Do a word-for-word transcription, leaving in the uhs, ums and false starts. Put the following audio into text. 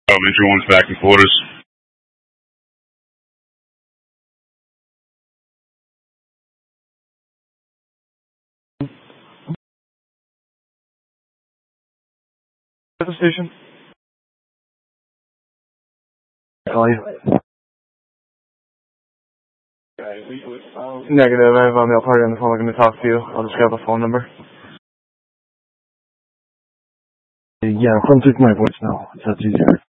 Entry one's back in quarters. At the station. Call you. Negative. I have a male party on the phone looking to talk to you. I'll just grab the phone number. Yeah, come take my voice now. That's easier.